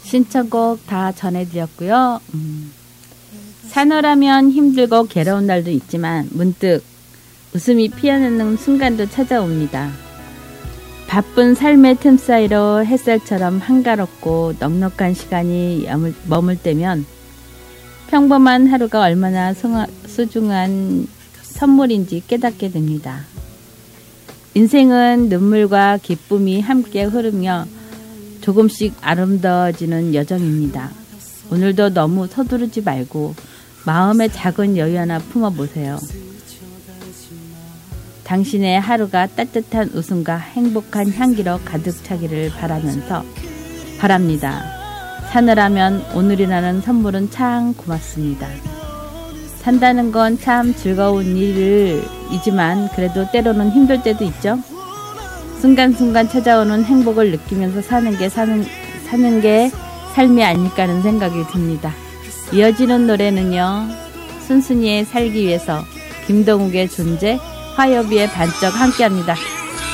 신청곡 다 전해드렸고요. 사노라면 힘들고 괴로운 날도 있지만 문득 웃음이 피어나는 순간도 찾아옵니다. 바쁜 삶의 틈 사이로 햇살처럼 한가롭고 넉넉한 시간이 머물 때면 평범한 하루가 얼마나 소중한 선물인지 깨닫게 됩니다. 인생은 눈물과 기쁨이 함께 흐르며 조금씩 아름다워지는 여정입니다. 오늘도 너무 서두르지 말고 마음의 작은 여유 하나 품어보세요. 당신의 하루가 따뜻한 웃음과 행복한 향기로 가득 차기를 바랍니다. 사느라면 오늘이라는 선물은 참 고맙습니다. 산다는 건 참 즐거운 일이지만 그래도 때로는 힘들 때도 있죠. 순간순간 찾아오는 행복을 느끼면서 사는 게 삶이 아닐까 하는 생각이 듭니다. 이어지는 노래는요, 순순히의 살기 위해서 김동욱의 존재, 화요비의 반짝 함께합니다.